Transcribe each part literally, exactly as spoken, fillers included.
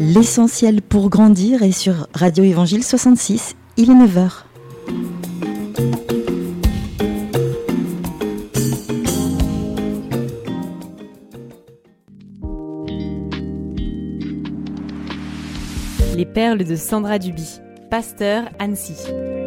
L'essentiel pour grandir est sur Radio Évangile soixante-six, il est neuf heures. Les perles de Sandra Duby, pasteur Annecy.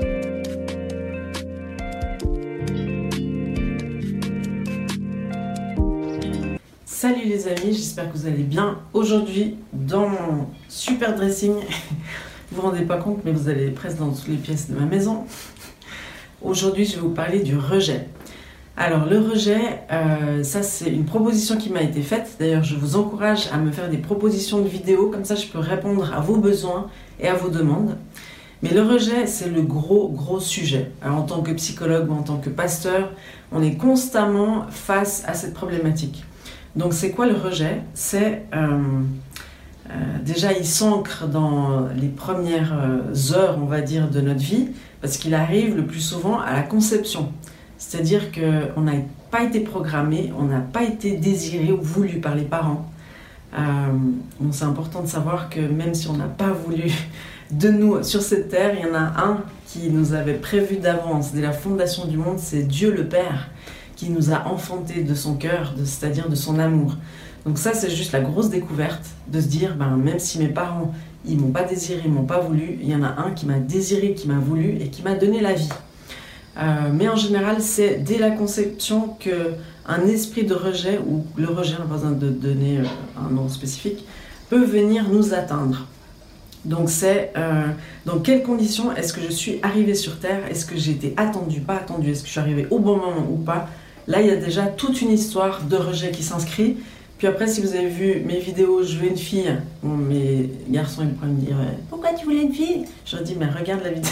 Salut les amis, j'espère que vous allez bien. Aujourd'hui, dans mon super dressing, vous vous rendez pas compte, mais vous allez presque dans toutes les pièces de ma maison. Aujourd'hui, je vais vous parler du rejet. Alors le rejet, euh, ça c'est une proposition qui m'a été faite. D'ailleurs, je vous encourage à me faire des propositions de vidéos, comme ça je peux répondre à vos besoins et à vos demandes. Mais le rejet, c'est le gros, gros sujet. Alors, en tant que psychologue ou en tant que pasteur, on est constamment face à cette problématique. Donc c'est quoi le rejet ? C'est euh, euh, déjà il s'ancre dans les premières euh, heures, on va dire, de notre vie, parce qu'il arrive le plus souvent à la conception. C'est-à-dire qu'on n'a pas été programmé, on n'a pas été désiré ou voulu par les parents. Euh, bon, c'est important de savoir que même si on n'a pas voulu de nous sur cette terre, il y en a un qui nous avait prévu d'avance, dès la fondation du monde, c'est Dieu le Père, qui nous a enfantés de son cœur, de, c'est-à-dire de son amour. Donc ça, c'est juste la grosse découverte, de se dire, ben, même si mes parents, ils m'ont pas désiré, ils m'ont pas voulu, il y en a un qui m'a désiré, qui m'a voulu et qui m'a donné la vie. Euh, mais en général, c'est dès la conception qu'un esprit de rejet, ou le rejet, on n'a pas besoin de donner un nom spécifique, peut venir nous atteindre. Donc c'est euh, dans quelles conditions est-ce que je suis arrivée sur Terre ? Est-ce que j'ai été attendue, pas attendue ? Est-ce que je suis arrivée au bon moment ou pas ? Là, il y a déjà toute une histoire de rejet qui s'inscrit. Puis après, si vous avez vu mes vidéos « Je veux une fille », bon, mes garçons ils pourraient me dire « Pourquoi tu voulais une fille ?» Je leur dis « Mais regarde la vidéo !»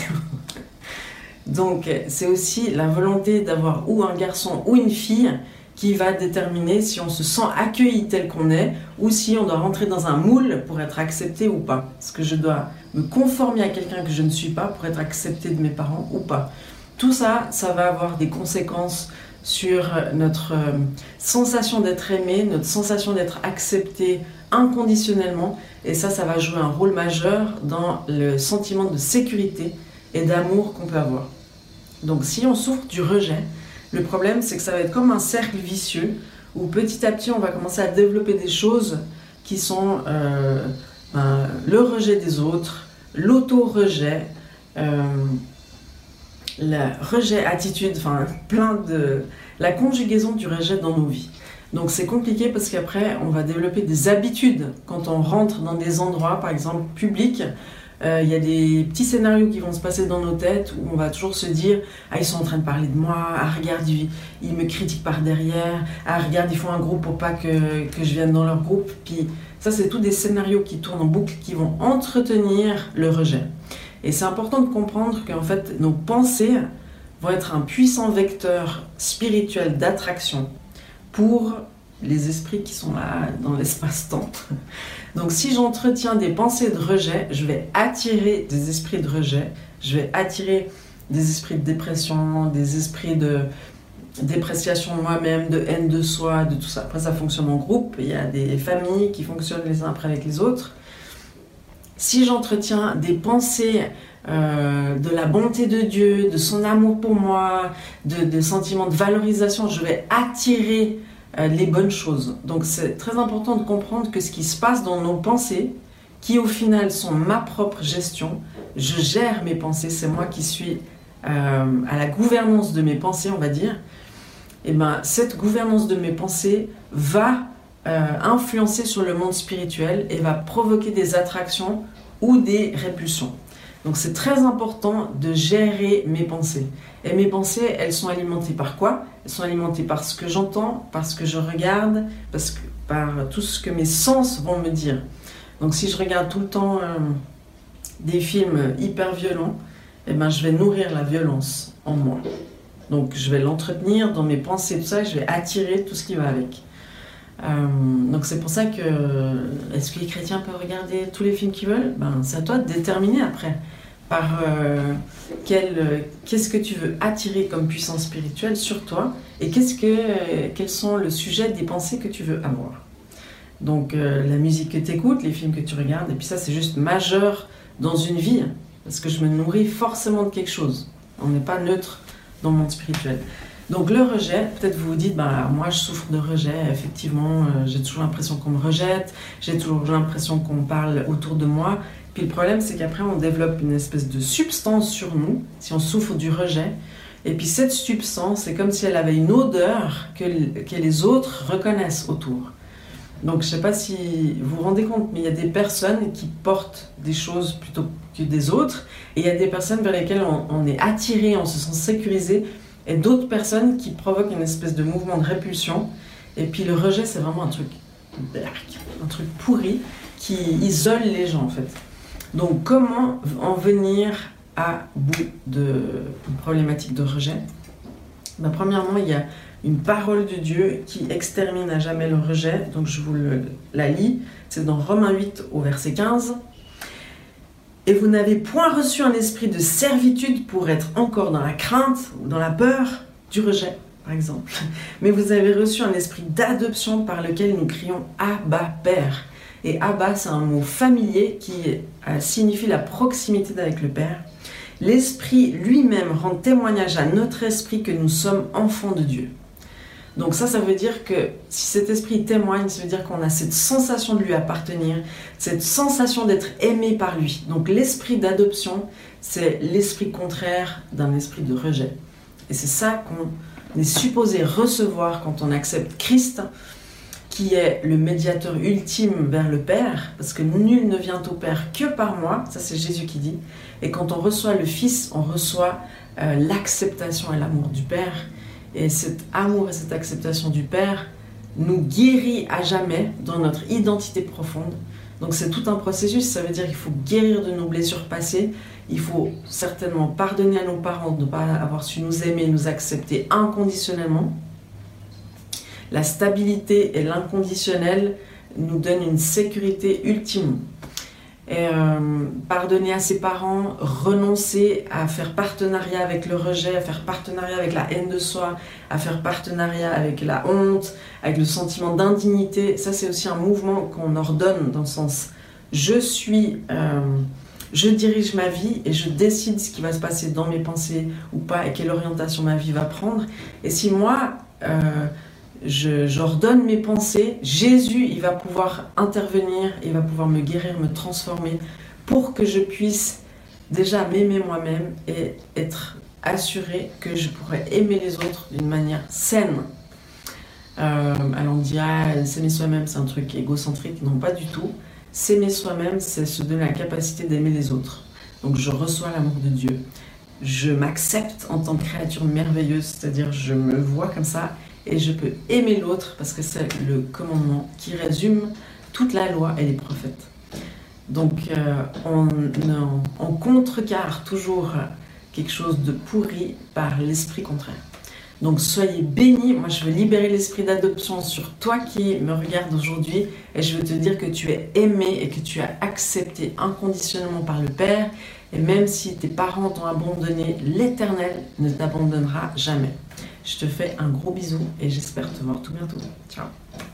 Donc c'est aussi la volonté d'avoir ou un garçon ou une fille qui va déterminer si on se sent accueilli tel qu'on est ou si on doit rentrer dans un moule pour être accepté ou pas. Est-ce que je dois me conformer à quelqu'un que je ne suis pas pour être accepté de mes parents ou pas ? Tout ça, ça va avoir des conséquences sur notre euh, sensation d'être aimé, notre sensation d'être accepté inconditionnellement. Et ça, ça va jouer un rôle majeur dans le sentiment de sécurité et d'amour qu'on peut avoir. Donc si on souffre du rejet, le problème, c'est que ça va être comme un cercle vicieux où petit à petit, on va commencer à développer des choses qui sont euh, ben, le rejet des autres, l'auto-rejet, euh, le rejet-attitude, enfin plein de... la conjugaison du rejet dans nos vies. Donc c'est compliqué parce qu'après, on va développer des habitudes quand on rentre dans des endroits, par exemple, publics. Il euh, y a des petits scénarios qui vont se passer dans nos têtes où on va toujours se dire « Ah, ils sont en train de parler de moi, ah, regarde, ils, ils me critiquent par derrière, ah, regarde, ils font un groupe pour pas que, que je vienne dans leur groupe. » Puis ça, c'est tous des scénarios qui tournent en boucle, qui vont entretenir le rejet. Et c'est important de comprendre qu'en fait, nos pensées vont être un puissant vecteur spirituel d'attraction pour les esprits qui sont là dans l'espace-temps. Donc si j'entretiens des pensées de rejet, je vais attirer des esprits de rejet, je vais attirer des esprits de dépression, des esprits de dépréciation de moi-même, de haine de soi, de tout ça. Après, ça fonctionne en groupe, il y a des familles qui fonctionnent les uns après avec les autres. Si j'entretiens des pensées euh, de la bonté de Dieu, de son amour pour moi, de, de sentiments de valorisation, je vais attirer les bonnes choses. Donc c'est très important de comprendre que ce qui se passe dans nos pensées, qui au final sont ma propre gestion, je gère mes pensées, c'est moi qui suis euh, à la gouvernance de mes pensées, on va dire, et ben cette gouvernance de mes pensées va euh, influencer sur le monde spirituel et va provoquer des attractions ou des répulsions. Donc c'est très important de gérer mes pensées. Et mes pensées, elles sont alimentées par quoi ? Elles sont alimentées par ce que j'entends, par ce que je regarde, parce que, par tout ce que mes sens vont me dire. Donc si je regarde tout le temps euh, des films hyper violents, eh ben, je vais nourrir la violence en moi. Donc je vais l'entretenir dans mes pensées, tout ça, et je vais attirer tout ce qui va avec. Euh, donc c'est pour ça que, est-ce que les chrétiens peuvent regarder tous les films qu'ils veulent ? Ben, c'est à toi de déterminer après. Par euh, quel, euh, qu'est-ce que tu veux attirer comme puissance spirituelle sur toi et qu'est-ce que, euh, quels sont le sujet des pensées que tu veux avoir. Donc euh, la musique que tu écoutes, les films que tu regardes, et puis ça c'est juste majeur dans une vie, parce que je me nourris forcément de quelque chose. On n'est pas neutre dans le monde spirituel. Donc le rejet, peut-être vous vous dites, bah, moi je souffre de rejet, effectivement, euh, j'ai toujours l'impression qu'on me rejette, j'ai toujours l'impression qu'on parle autour de moi. Puis le problème c'est qu'après on développe une espèce de substance sur nous, si on souffre du rejet. Et puis cette substance, c'est comme si elle avait une odeur que, que les autres reconnaissent autour. Donc je ne sais pas si vous vous rendez compte, mais il y a des personnes qui portent des choses plutôt que des autres. Et il y a des personnes vers lesquelles on, on est attiré, on se sent sécurisé. Et d'autres personnes qui provoquent une espèce de mouvement de répulsion. Et puis le rejet, c'est vraiment un truc, un truc pourri qui isole les gens en fait. Donc comment en venir à bout d'une problématique de rejet? Ben, premièrement, il y a une parole de Dieu qui extermine à jamais le rejet. Donc je vous le, la lis, c'est dans Romains huit au verset quinze. Et vous n'avez point reçu un esprit de servitude pour être encore dans la crainte ou dans la peur du rejet, par exemple. Mais vous avez reçu un esprit d'adoption par lequel nous crions « Abba, Père ». Et Abba, c'est un mot familier qui euh, signifie la proximité avec le Père. L'Esprit lui-même rend témoignage à notre esprit que nous sommes enfants de Dieu. Donc ça, ça veut dire que si cet esprit témoigne, ça veut dire qu'on a cette sensation de lui appartenir, cette sensation d'être aimé par lui. Donc l'esprit d'adoption, c'est l'esprit contraire d'un esprit de rejet. Et c'est ça qu'on est supposé recevoir quand on accepte Christ, qui est le médiateur ultime vers le Père, parce que nul ne vient au Père que par moi, ça c'est Jésus qui dit. Et quand on reçoit le Fils, on reçoit euh, l'acceptation et l'amour du Père. Et cet amour et cette acceptation du Père nous guérit à jamais dans notre identité profonde. Donc c'est tout un processus, ça veut dire qu'il faut guérir de nos blessures passées, il faut certainement pardonner à nos parents de ne pas avoir su nous aimer, nous accepter inconditionnellement. La stabilité et l'inconditionnel nous donnent une sécurité ultime. Et euh, pardonner à ses parents, renoncer à faire partenariat avec le rejet, à faire partenariat avec la haine de soi, à faire partenariat avec la honte, avec le sentiment d'indignité, ça c'est aussi un mouvement qu'on ordonne dans le sens je suis, euh, je dirige ma vie et je décide ce qui va se passer dans mes pensées ou pas et quelle orientation ma vie va prendre. Et si moi euh, Je, j'ordonne mes pensées, Jésus, il va pouvoir intervenir, il va pouvoir me guérir, me transformer pour que je puisse déjà m'aimer moi-même et être assuré que je pourrais aimer les autres d'une manière saine. Euh, alors on dit, ah, s'aimer soi-même, c'est un truc égocentrique. Non, pas du tout. S'aimer soi-même, c'est se donner la capacité d'aimer les autres. Donc je reçois l'amour de Dieu. Je m'accepte en tant que créature merveilleuse, c'est-à-dire je me vois comme ça, et je peux aimer l'autre parce que c'est le commandement qui résume toute la loi et les prophètes. Donc euh, on, on, on contrecarre toujours quelque chose de pourri par l'esprit contraire. Donc soyez bénis, moi je veux libérer l'esprit d'adoption sur toi qui me regarde aujourd'hui et je veux te dire que tu es aimé et que tu as accepté inconditionnellement par le Père et même si tes parents t'ont abandonné, l'Éternel ne t'abandonnera jamais. Je te fais un gros bisou et j'espère te voir tout bientôt. Ciao.